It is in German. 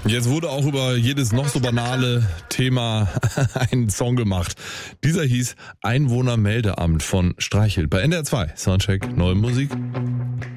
Jetzt wurde auch über jedes noch so banale Thema ein Song gemacht. Dieser hieß Einwohnermeldeamt von Streichelt bei NDR 2. Soundcheck, neue Musik.